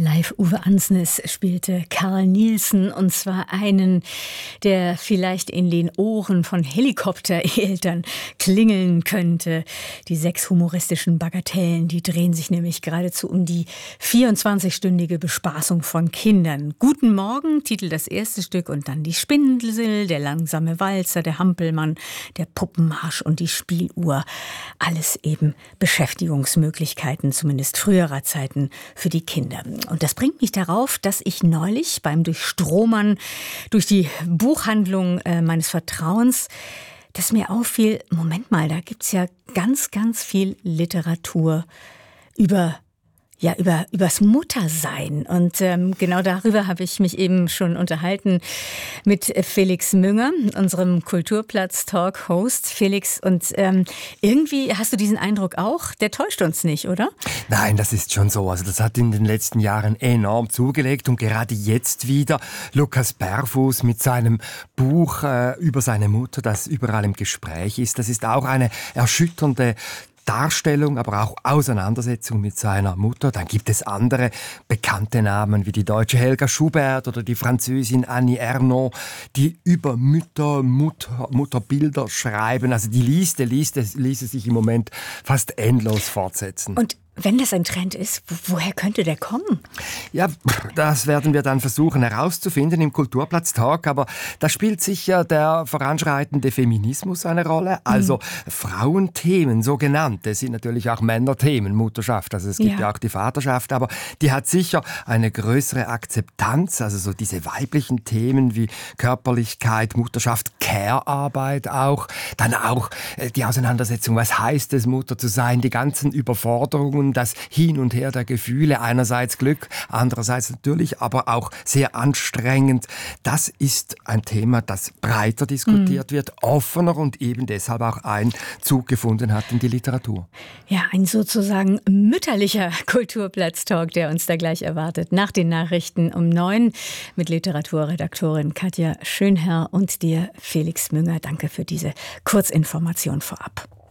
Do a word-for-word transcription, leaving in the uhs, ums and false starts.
Live Uwe Ansnes spielte Carl Nielsen, und zwar einen, der vielleicht in den Ohren von Helikoptereltern klingeln könnte. Die sechs humoristischen Bagatellen, die drehen sich nämlich geradezu um die vierundzwanzigstündige Bespaßung von Kindern. Guten Morgen, Titel das erste Stück, und dann die Spindel, der langsame Walzer, der Hampelmann, der Puppenmarsch und die Spieluhr. Alles eben Beschäftigungsmöglichkeiten, zumindest früherer Zeiten, für die Kinder. Und das bringt mich darauf, dass ich neulich beim Durchstromern durch die Buchhandlung äh, meines Vertrauens, dass mir auffiel, Moment mal, da gibt's ja ganz, ganz viel Literatur über Ja, über übers Muttersein. Und ähm, genau darüber habe ich mich eben schon unterhalten mit Felix Münger, unserem Kulturplatz-Talk-Host. Felix, und ähm, irgendwie hast du diesen Eindruck auch, der täuscht uns nicht, oder? Nein, das ist schon so. Also das hat in den letzten Jahren enorm zugelegt, und gerade jetzt wieder Lukas Berfuß mit seinem Buch äh, über seine Mutter, das überall im Gespräch ist. Das ist auch eine erschütternde Darstellung, aber auch Auseinandersetzung mit seiner Mutter. Dann gibt es andere bekannte Namen wie die deutsche Helga Schubert oder die Französin Annie Ernaux, die über Mütter, Mutter, Mutterbilder schreiben. Also die Liste, Liste ließe sich im Moment fast endlos fortsetzen. Und wenn das ein Trend ist, woher könnte der kommen? Ja, das werden wir dann versuchen herauszufinden im Kulturplatz-Talk, aber da spielt sicher der voranschreitende Feminismus eine Rolle. Also mhm. Frauenthemen, sogenannte, sind natürlich auch Männerthemen, Mutterschaft, also es gibt ja. ja auch die Vaterschaft, aber die hat sicher eine größere Akzeptanz, also so diese weiblichen Themen wie Körperlichkeit, Mutterschaft, Care-Arbeit auch, dann auch die Auseinandersetzung, was heißt es, Mutter zu sein, die ganzen Überforderungen, das Hin und Her der Gefühle, einerseits Glück, andererseits natürlich aber auch sehr anstrengend. Das ist ein Thema, das breiter diskutiert mhm. wird, offener und eben deshalb auch Einzug gefunden hat in die Literatur. Ja, ein sozusagen mütterlicher Kulturplatz-Talk, der uns da gleich erwartet. Nach den Nachrichten um neun mit Literaturredaktorin Katja Schönherr und dir, Felix Münger. Danke für diese Kurzinformation vorab.